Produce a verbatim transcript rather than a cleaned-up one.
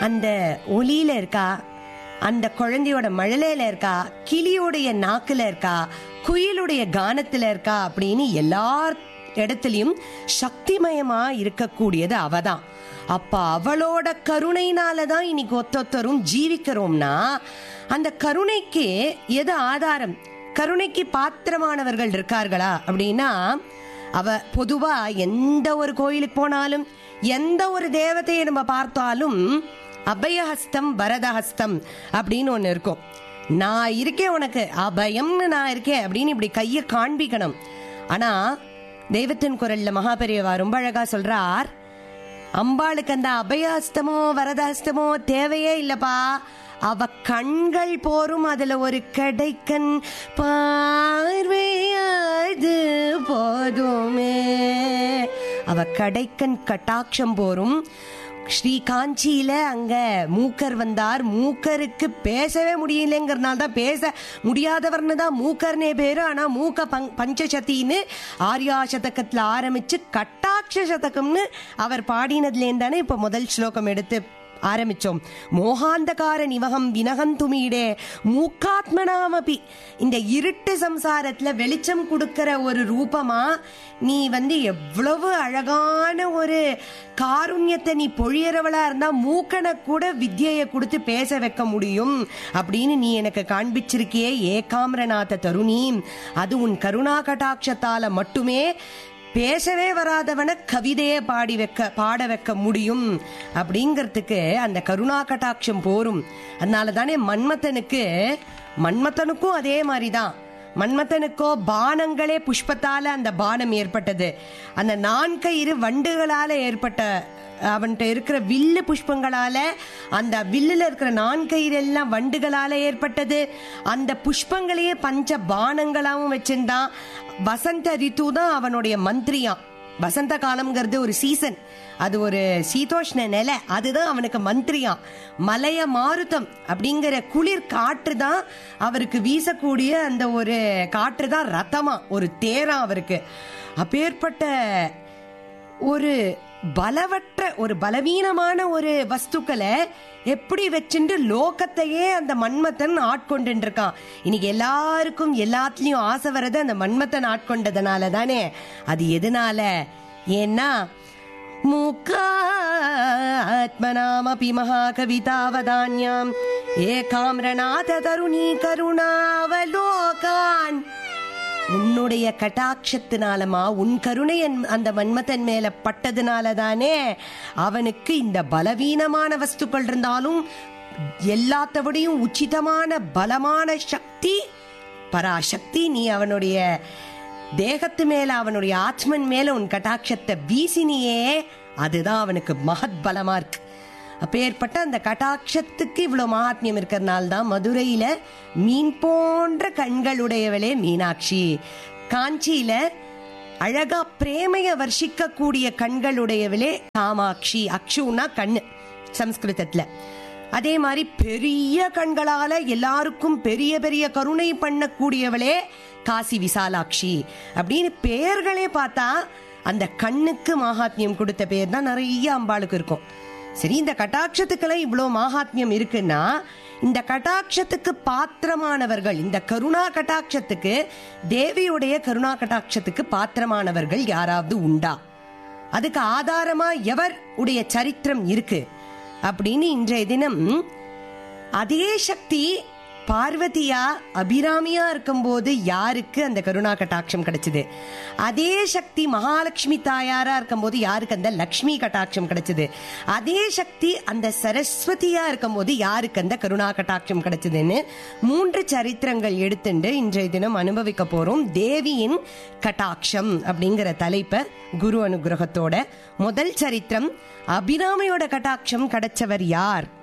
அந்த ஒலியில இருக்கா, அந்த குழந்தையோட மழலையில இருக்கா, கிளியோடைய நாக்குல இருக்கா, குயிலுடைய கானத்துல இருக்கா அப்படின்னு எல்லார் இடத்துலயும் சக்திமயமா இருக்கக்கூடியது அவதான். அப்ப அவளோட கருணையினாலதான் இன்னைக்கு ஒத்தொத்தரும் ஜீவிக்கிறோம்னா அந்த கருணைக்கு எது ஆதாரம்? கருணைக்கு பாத்திரமானவர்கள் இருக்கார்களா அப்படின்னா, அவ பொதுவா எந்த ஒரு கோயிலுக்கு போனாலும் எந்த ஒரு தேவதையை நம்ம பார்த்தாலும் அபயஹஸ்தம் வரதஹஸ்தம் அப்படின்னு ஒண்ணு இருக்கும். நான் இருக்கேன் உனக்கு அபயம்னு நான் இருக்கேன் அப்படின்னு இப்படி கையை காண்பிக்கணும். ஆனா தெய்வத்தின் குரல்ல மகாபெரியவா ரொம்ப அழகா சொல்றார், அம்பாளுக்கு அந்த அபயஹஸ்தமோ வரதஹஸ்தமோ தேவையே இல்லப்பா, அவ கண்கள் போரும், அதுல ஒரு கடைக்கண் பார்வையாது போதுமே. அவ கடைக்கண் கட்டாட்சம் போரும். ஸ்ரீ காஞ்சியில அங்க மூக்கர் வந்தார். மூக்கருக்கு பேசவே முடியலங்கிறதுனால தான், பேச முடியாதவர்னு தான் மூக்கர்னே பேரு. ஆனா மூக்க பஞ்சசத்தின்னு ஆர்யா சதகத்துல ஆரம்பிச்சு கட்டாட்ச சதகம்னு அவர் பாடினதுலேருந்து தானே இப்ப முதல் ஸ்லோகம் எடுத்து ஆரம்பிச்சோம். மோகாந்தகார நிவகம் வினகந்துமீடே மூக்காத்மனாமபி. இந்த இருட்டு சம்சாரத்துல வெளிச்சம் கொடுக்கிற ஒரு ரூபமா நீ வந்து எவ்வளவு அழகான ஒரு காருண்யத்தை நீ பொழியறவளா இருந்தா மூக்கனை கூட வித்யை கொடுத்து பேச வைக்க முடியும் அப்படின்னு நீ எனக்கு காண்பிச்சிருக்கியே ஏகாம்ரநாத தருணி. அது உன் கருணா கடாட்சத்தால மட்டுமே பேசவே வராதவன கவிதையை பாடி வைக்க பாட வைக்க முடியும் அப்படிங்கிறதுக்கு அந்த கருணா கட்டாட்சம் போரும். அதனால தானே மன்மதனுக்கு மன்மதனுக்கும் அதே மாதிரிதான். மன்மதனுக்கோ பானங்களே புஷ்பத்தால அந்த பானம் ஏற்பட்டது. அந்த நான்கயிறு வண்டுகளால ஏற்பட்ட அவன்கிட்ட இருக்கிற வில்லு புஷ்பங்களால, அந்த வில்லுல இருக்கிற நான்கயிறு எல்லாம் வண்டுகளால ஏற்பட்டது. அந்த புஷ்பங்களையே பஞ்ச பானங்களாவும் வச்சிருந்தான். வசந்த ரித்து தான் அவனுடைய மந்திரியாம். வசந்த காலம்ங்கிறது ஒரு சீசன், அது ஒரு சீதோஷ்ண நிலை, அதுதான் அவனுக்கு மந்திரியாம். மலைய மாருதம் அப்படிங்கிற குளிர் காற்று தான் அவருக்கு வீசக்கூடிய அந்த ஒரு காற்று தான் ரத்தமா, ஒரு தேரா அவருக்கு. அப்பேற்பட்ட ஒரு பலவற்ற ஒரு பலவீனமான ஒரு வஸ்துக்களை எப்படி வச்சுட்டு லோகத்தையே அந்த மன்மதன் ஆட்கொண்டு இருக்கான். இன்னைக்கு எல்லாருக்கும் எல்லாத்துலயும் ஆசை வர்றது அந்த மன்மதன் ஆட்கொண்டதுனால தானே. அது எதனால? ஏன்னா மூக்காத்மனாமபி மகாகவிதாவதான்யாம் ஏகாம்ரநாத தருணி கருணாவலோகான். உன்னுடைய கட்டாட்சத்தினாலமா, உன் கருணை அந்த மன்மதன் மேல பட்டதுனால தானே அவனுக்கு இந்த பலவீனமான வஸ்துக்கள் இருந்தாலும் எல்லாத்தவிடையும் உச்சிதமான பலமான சக்தி பராசக்தி நீ அவனுடைய தேகத்து மேல, அவனுடைய ஆத்மன் மேல உன் கட்டாட்சத்தை வீசினியே, அதுதான் அவனுக்கு மகத் பலமா இருக்கு. அப்பேற்பட்ட அந்த கட்டாட்சத்துக்கு இவ்வளவு மகாத்மியம் இருக்கிறதுனால தான் மதுரையில மீன் போன்ற கண்களுடையவளே மீனாட்சி, காஞ்சியில அழகா பிரேமைய வர்ஷிக்க கூடிய கண்களுடையவளே காமாட்சி. அக்ஷுனா கண்ணு சம்ஸ்கிருதத்துல. அதே மாதிரி பெரிய கண்களால எல்லாருக்கும் பெரிய பெரிய கருணை பண்ணக்கூடியவளே காசி விசாலாட்சி அப்படின்னு பெயர்களே பார்த்தா அந்த கண்ணுக்கு மகாத்மியம் கொடுத்த பேர் தான் நிறைய அம்பாளுக்கு இருக்கும். சரி, இந்த கட்டாட்சத்துக்கெல்லாம் இவ்வளவு மகாத்மியம் இருக்குன்னா இந்த கட்டாட்சத்துக்கு பாத்திரமானவர்கள், இந்த கருணா கட்டாட்சத்துக்கு, தேவியுடைய கருணா கட்டாட்சத்துக்கு பாத்திரமானவர்கள் யாராவது உண்டா? அதுக்கு ஆதாரமா எவர் உடைய சரித்திரம் இருக்கு அப்படின்னு இன்றைய தினம் அதே சக்தி பார்வதியா அபிராமியா இருக்கும் போது யாருக்கு அந்த கருணா கட்டாட்சம் கிடைச்சது? அதே சக்தி மகாலட்சுமி தாயாரா இருக்கும் போது யாருக்கு அந்த லக்ஷ்மி கட்டாட்சம் கிடைச்சது? அதே சக்தி அந்த சரஸ்வதியா இருக்கும் போது யாருக்கு அந்த கருணா கட்டாட்சம் கிடைச்சதுன்னு மூன்று சரித்திரங்கள் எடுத்துட்டு இன்றைய தினம் அனுபவிக்க போறோம். தேவியின் கட்டாட்சம் அப்படிங்கிற தலைப்ப குரு அனுகிரகத்தோட முதல் சரித்திரம், அபிராமியோட கட்டாட்சம் கிடைச்சவர் யார்